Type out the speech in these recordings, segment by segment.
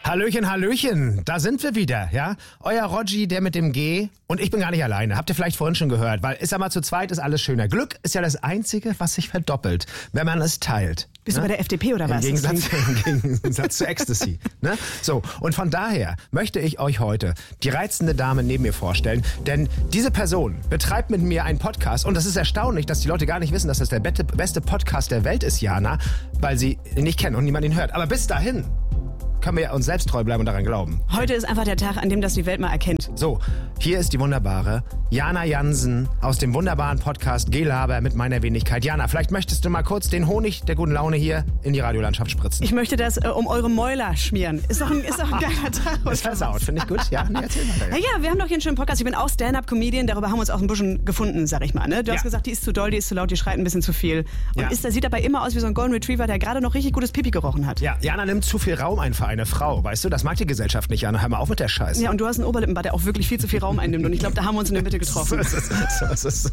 Hallöchen, Hallöchen, da sind wir wieder, ja? Euer Rogi, der mit dem G, und ich bin gar nicht alleine. Habt ihr vielleicht vorhin schon gehört, weil, zu zweit ist alles schöner. Glück ist ja das Einzige, was sich verdoppelt, wenn man es teilt. Bist du bei der FDP oder was? Im Gegensatz zu Ecstasy. Ne? So, und von daher möchte ich euch heute die reizende Dame neben mir vorstellen, denn diese Person betreibt mit mir einen Podcast und das ist erstaunlich, dass die Leute gar nicht wissen, dass das der beste Podcast der Welt ist, Jana, weil sie ihn nicht kennen und niemand ihn hört. Aber bis dahin können wir uns selbst treu bleiben und daran glauben. Heute ist einfach der Tag, an dem das die Welt mal erkennt. So, hier ist die wunderbare Jana Jansen aus dem wunderbaren Podcast Gelaber mit meiner Wenigkeit. Jana, vielleicht möchtest du mal kurz den Honig der guten Laune hier in die Radiolandschaft spritzen. Ich möchte das um eure Mäuler schmieren. Ist doch ein geiler Tag. Das ist versaut, finde ich gut. Ja, nee, erzähl mal. Ja, wir haben doch hier einen schönen Podcast. Ich bin auch Stand-Up-Comedian. Darüber haben wir uns auch ein bisschen gefunden, sag ich mal. Ne? Du hast gesagt, die ist zu doll, die ist zu laut, die schreit ein bisschen zu viel. Und sieht dabei immer aus wie so ein Golden Retriever, der gerade noch richtig gutes Pipi gerochen hat. Ja, Jana nimmt zu viel Raum ein für eine Frau, weißt du? Das mag die Gesellschaft nicht, Jana. Hör mal auf mit der Scheiße. Ja, und du hast einen Oberlippenbart, der auch wirklich viel zu viel Raum einnimmt. Und ich glaube, da haben wir uns in der Mitte getroffen. So.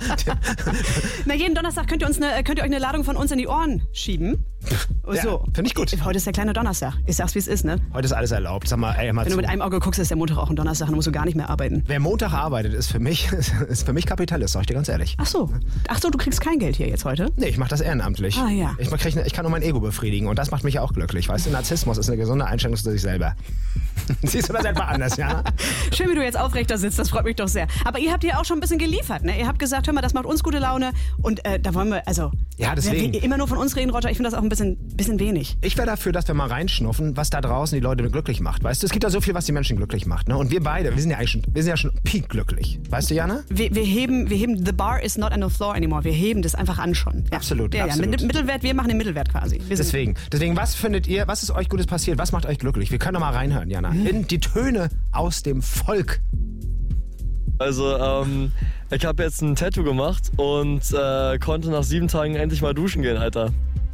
Na, jeden Donnerstag könnt ihr euch eine Ladung von uns in die Ohren schieben. Ja, so. Finde ich gut. Heute ist der kleine Donnerstag. Ich sag's, wie es ist, ne? Heute ist alles erlaubt. Sag mal, wenn du mit einem Auge guckst, ist der Montag auch ein Donnerstag, dann musst du gar nicht mehr arbeiten. Wer Montag arbeitet, ist für mich Kapitalist, sag ich dir ganz ehrlich. Ach so, du kriegst kein Geld hier jetzt heute? Nee, ich mach das ehrenamtlich. Ah, ja. Ich kann nur mein Ego befriedigen und das macht mich ja auch glücklich. Weißt du, Narzissmus ist eine gesunde Einstellung zu sich selber. Siehst du das etwa anders, ja? Schön, wie du jetzt aufrechter sitzt, das freut mich doch sehr. Aber ihr habt hier auch schon ein bisschen geliefert, ne? Ihr habt gesagt, hör mal, das macht uns gute Laune und da wollen wir, ja, deswegen. Immer nur von uns reden, Roger, ich finde das auch ein bisschen wenig. Ich wäre dafür, dass wir mal reinschnuffen, was da draußen die Leute glücklich macht. Weißt du, es gibt ja so viel, was die Menschen glücklich macht, ne? Und wir beide, wir sind ja schon peak glücklich. Weißt du, Jana? Wir heben, the bar is not on the floor anymore. Wir heben das einfach an schon. Ja. Absolut. Ja, Mittelwert, wir machen den Mittelwert quasi. Deswegen, was findet ihr, was ist euch Gutes passiert? Was macht euch glücklich? Wir können doch mal reinhören, Jana. In die Töne aus dem Volk. Also, ich habe jetzt ein Tattoo gemacht und konnte nach 7 Tagen endlich mal duschen gehen, Alter.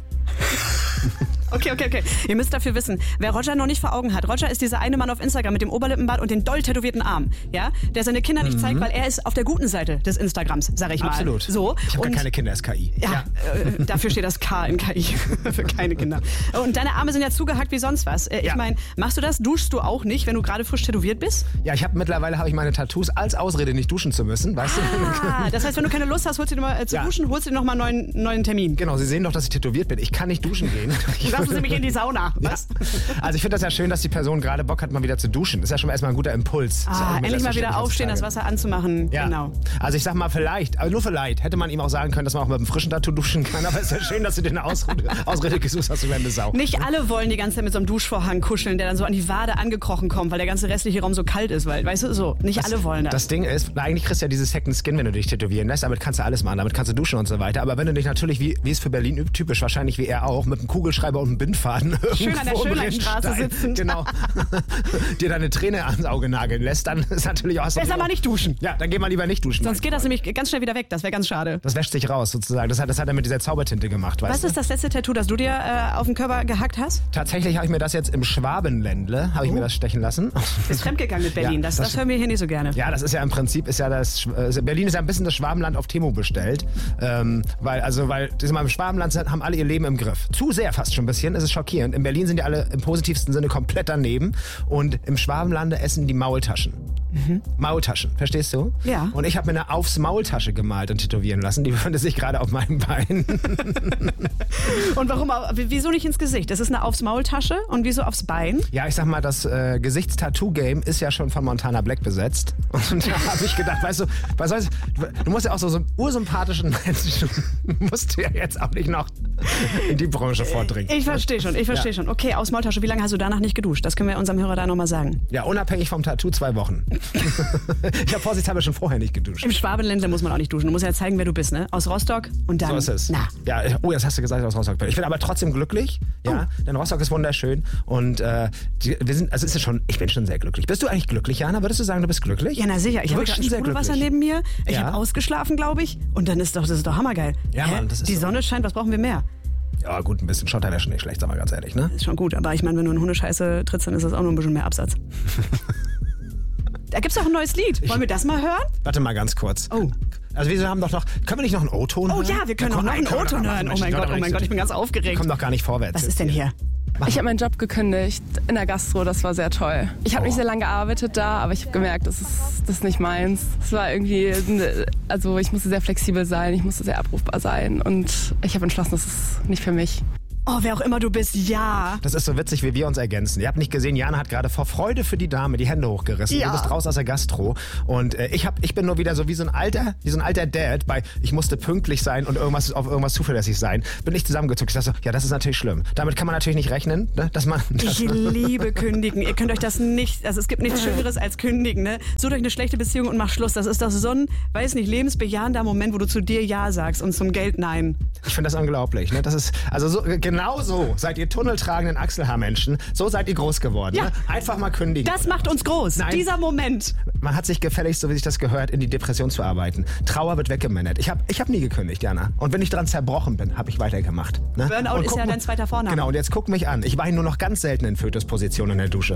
Okay. Ihr müsst dafür wissen, wer Roger noch nicht vor Augen hat. Roger ist dieser eine Mann auf Instagram mit dem Oberlippenbart und den doll tätowierten Arm, ja, der seine Kinder nicht zeigt, weil er ist auf der guten Seite des Instagrams, sag ich mal. Absolut. So. Ich habe keine Kinder, ist KI. Ja. Dafür steht das K in KI, für keine Kinder. Und deine Arme sind ja zugehackt wie sonst was. Ich meine, machst du das? Duschst du auch nicht, wenn du gerade frisch tätowiert bist? Ja, mittlerweile habe ich meine Tattoos als Ausrede, nicht duschen zu müssen, weißt du? Das heißt, wenn du keine Lust hast, duschen, holst du dir nochmal einen neuen Termin. Genau, sie sehen doch, dass ich tätowiert bin. Ich kann nicht duschen gehen. Lass uns nämlich in die Sauna. Was? Ja. Also ich finde das ja schön, dass die Person gerade Bock hat, mal wieder zu duschen. Das ist ja schon erstmal ein guter Impuls. Endlich mal wieder aufstehen, das Wasser anzumachen. Ja. Genau. Also ich sag mal nur vielleicht, hätte man ihm auch sagen können, dass man auch mit einem frischen Tattoo duschen kann. Aber es ist ja schön, dass du dir eine Ausrede gesucht hast, du werdende Sau. Nicht alle wollen die ganze Zeit mit so einem Duschvorhang kuscheln, der dann so an die Wade angekrochen kommt, weil der ganze restliche Raum so kalt ist. Weil, weißt du, so, nicht alle wollen das. Das Ding ist, eigentlich kriegst du ja dieses Second Skin, wenn du dich tätowieren lässt. Damit kannst du alles machen, damit kannst du duschen und so weiter. Aber wenn du dich natürlich, wie es für Berlin typisch, wahrscheinlich wie er auch, mit einem Kugelschreiber und einem Bindfaden schön an der Schönheitsstraße sitzend. Genau. dir deine Träne ans Auge nageln lässt, dann ist natürlich auch so. Besser mal nicht duschen. Ja, dann geh mal lieber nicht duschen. Sonst geht das nämlich ganz schnell wieder weg. Das wäre ganz schade. Das wäscht sich raus, sozusagen. Das hat er mit dieser Zaubertinte gemacht, weißt du? Was ist das letzte Tattoo, das du dir auf den Körper gehackt hast? Tatsächlich habe ich mir das jetzt im Schwabenländle, mir das stechen lassen. Ist fremdgegangen mit Berlin. Ja, das hören wir hier nicht so gerne. Ja, das ist ja im Prinzip, Berlin ist ja ein bisschen das Schwabenland auf Temo bestellt. Weil im Schwabenland haben alle ihr Leben im Griff. Zu sehr fast schon ein bisschen, es ist schockierend. In Berlin sind die alle im positivsten Sinne komplett daneben und im Schwabenlande essen die Maultaschen. Maultaschen, verstehst du? Ja. Und ich habe mir eine Aufs Maultasche gemalt und tätowieren lassen. Die befindet sich gerade auf meinem Bein. Und warum? Wieso nicht ins Gesicht? Das ist eine Aufs Maultasche und wieso aufs Bein? Ja, ich sag mal, das Gesichtstattoo-Game ist ja schon von Montana Black besetzt. Und da habe ich gedacht, weißt du, du musst ja auch so einen ursympathischen Menschen, musst du ja jetzt auch nicht noch in die Branche vordringen. Ich verstehe schon. Okay, Aufs Maultasche, wie lange hast du danach nicht geduscht? Das können wir unserem Hörer da nochmal sagen. Ja, unabhängig vom Tattoo 2 Wochen. Ich habe vorsichtshalber schon vorher nicht geduscht. Im Schwabenländler muss man auch nicht duschen. Du musst ja zeigen, wer du bist, ne? Aus Rostock und dann... So ist es. Na. Ja, das hast du gesagt, aus Rostock bin. Ich bin aber trotzdem glücklich, ja, denn Rostock ist wunderschön und ich bin schon sehr glücklich. Bist du eigentlich glücklich, Jana? Würdest du sagen, du bist glücklich? Ja, na sicher. Ich habe ein Sprudelwasser neben mir. Ich habe ausgeschlafen, glaube ich. Und dann das ist doch hammergeil. Ja, Mann, das ist die Sonne scheint, was brauchen wir mehr? Ja gut, ein bisschen Schotter wäre schon nicht schlecht, sag mal ganz ehrlich, ne? Ist schon gut, aber ich meine, wenn du in Hundescheiße trittst, dann ist das auch nur ein bisschen mehr Absatz. Da gibt's auch ein neues Lied. Wollen wir das mal hören? Warte mal ganz kurz. Oh. Also wir haben können wir nicht noch einen O-Ton hören? Oh ja, wir können auch noch einen O-Ton hören. Oh mein Gott, ich bin ganz aufgeregt. Komm doch gar nicht vorwärts. Was ist denn hier? Ich habe meinen Job gekündigt in der Gastro, das war sehr toll. Ich habe nicht sehr lange gearbeitet da, aber ich habe gemerkt, das ist nicht meins. Es war irgendwie, also ich musste sehr flexibel sein, ich musste sehr abrufbar sein und ich habe entschlossen, das ist nicht für mich. Oh, wer auch immer du bist, ja. Das ist so witzig, wie wir uns ergänzen. Ihr habt nicht gesehen, Jana hat gerade vor Freude für die Dame die Hände hochgerissen. Ja. Du bist raus aus der Gastro. Und ich bin nur wieder so wie so ein alter Dad bei, ich musste pünktlich sein und auf irgendwas zuverlässig sein. Bin ich zusammengezuckt. Ich dachte so, ja, das ist natürlich schlimm. Damit kann man natürlich nicht rechnen, ne? Ich liebe kündigen. Ihr könnt euch das nicht, also es gibt nichts Schöneres als kündigen, ne? Sucht euch eine schlechte Beziehung und macht Schluss. Das ist doch so ein, weiß nicht, lebensbejahender Moment, wo du zu dir Ja sagst und zum Geld Nein. Ich finde das unglaublich, ne? Das ist, also so, genau so seid ihr tunneltragenden Achselhaarmenschen. So seid ihr groß geworden. Ja. Ne? Einfach mal kündigen. Das macht uns groß, dieser Moment. Man hat sich gefälligst, so wie sich das gehört, in die Depression zu arbeiten. Trauer wird weggemanagt. Ich hab nie gekündigt, Jana. Und wenn ich dran zerbrochen bin, habe ich weitergemacht. Ne? Burnout ist ja dein zweiter Vorname. Genau, und jetzt guck mich an. Ich weine nur noch ganz selten in Fötusposition in der Dusche.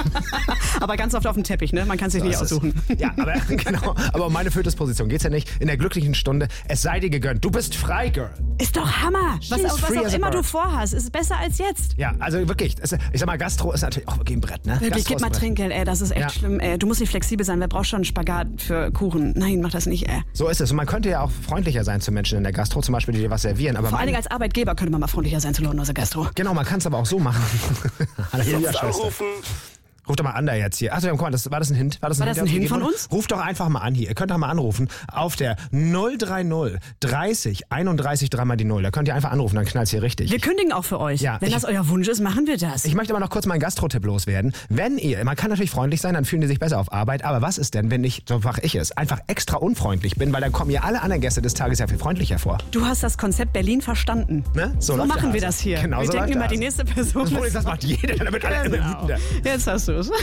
Aber ganz oft auf dem Teppich, ne? Man kann sich nicht aussuchen. Ja, aber genau. Aber um meine Fötusposition geht's ja nicht. In der glücklichen Stunde, es sei dir gegönnt. Du bist frei, Girl. Ist doch Hammer. Was auch immer du vorhast, ist besser als jetzt. Ja, also wirklich. Ich sag mal, Gastro ist natürlich auch wirklich ein Brett, ne? Wirklich, gib mal Trinkgeld, ey. Das ist echt schlimm, ey. Du musst nicht flexibel sein. Wer braucht schon einen Spagat für Kuchen? Nein, mach das nicht, ey. So ist es. Und man könnte ja auch freundlicher sein zu Menschen in der Gastro, zum Beispiel, die dir was servieren. Aber vor allen Dingen als Arbeitgeber könnte man mal freundlicher sein zu Leuten aus der Gastro. Genau, man kann es aber auch so machen. Jetzt anrufen. Ruf doch mal an da jetzt hier. Achso, guck mal, war das ein Hint? War das ein Hint von uns? Ruf doch einfach mal an hier. Ihr könnt doch mal anrufen auf der 030 30 31 3 mal die 0. Da könnt ihr einfach anrufen, dann knallt's hier richtig. Wir kündigen auch für euch. Ja, wenn das euer Wunsch ist, machen wir das. Ich möchte aber noch kurz meinen Gastro-Tipp loswerden. Man kann natürlich freundlich sein, dann fühlen die sich besser auf Arbeit. Aber was ist denn, wenn ich, so mache ich es, einfach extra unfreundlich bin, weil dann kommen ja alle anderen Gäste des Tages ja viel freundlicher vor. Du hast das Konzept Berlin verstanden. Ne? So machen wir das hier. Genau, wir denken immer, die nächste Person. Das macht jeder, damit alle immer wütender. Jetzt hast du es.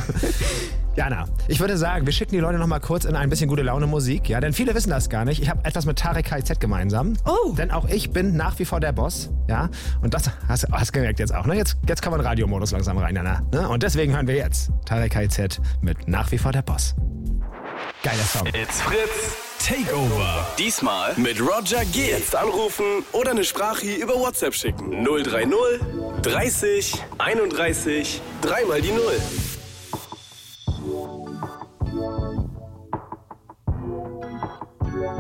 Jana, ich würde sagen, wir schicken die Leute noch mal kurz in ein bisschen gute Laune Musik, ja, denn viele wissen das gar nicht. Ich habe etwas mit Tarek KIZ gemeinsam. Oh. Denn auch ich bin nach wie vor der Boss, ja. Und das hast du gemerkt jetzt auch, ne? Jetzt kann man Radiomodus langsam rein, Jana. Ne? Und deswegen hören wir jetzt Tarek KIZ mit Nach wie vor der Boss. Geiler Song. It's Fritz Takeover. Diesmal mit Roger G. Jetzt anrufen oder eine Sprache über WhatsApp schicken. 030 30 31 3 mal die 0.